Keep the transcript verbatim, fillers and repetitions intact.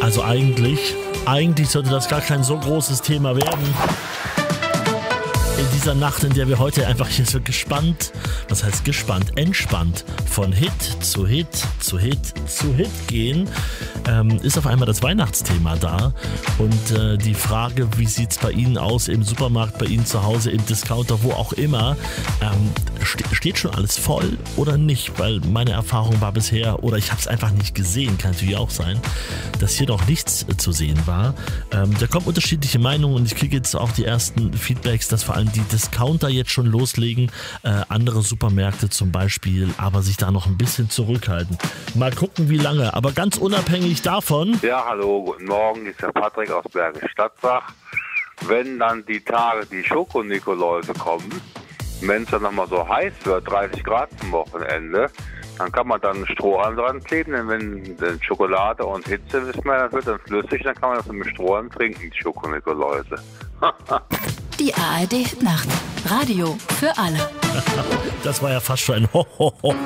Also eigentlich, eigentlich sollte das gar kein so großes Thema werden. In dieser Nacht, in der wir heute einfach hier so gespannt, was heißt gespannt, entspannt von Hit zu Hit zu Hit zu Hit gehen, ähm, ist auf einmal das Weihnachtsthema da. Und äh, die Frage, wie sieht es bei Ihnen aus im Supermarkt, bei Ihnen zu Hause, im Discounter, wo auch immer, ähm, ste- steht schon alles voll oder nicht? Weil meine Erfahrung war bisher, oder ich habe es einfach nicht gesehen, kann natürlich auch sein, dass hier noch nichts äh, zu sehen war. Ähm, da kommen unterschiedliche Meinungen und ich kriege jetzt auch die ersten Feedbacks, dass vor allem die Discounter jetzt schon loslegen, äh, andere Supermärkte zum Beispiel, aber sich da noch ein bisschen zurückhalten. Mal gucken, wie lange, aber ganz unabhängig davon. Ja, hallo, guten Morgen, hier ist der Patrick aus Bergisch Gladbach. Wenn dann die Tage die Schoko-Nikoläuse kommen, wenn es dann nochmal so heiß wird, dreißig Grad zum Wochenende, dann kann man dann einen Strohhalm dran kleben, denn wenn dann Schokolade und Hitze, wissen wir, das wird dann flüssig, dann kann man das mit dem Strohhalm trinken, die Schoko-Nikoläuse. Die A R D Nacht. Radio für alle. Das war ja fast schon ein Ho-Ho-Ho.